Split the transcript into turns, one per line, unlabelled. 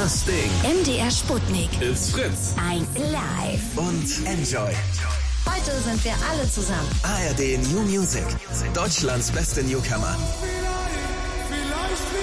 Das Ding.
MDR Sputnik.
It's Fritz.
Ein Live.
Und Enjoy.
Heute sind wir alle zusammen.
ARD New Music. Deutschlands beste Newcomer.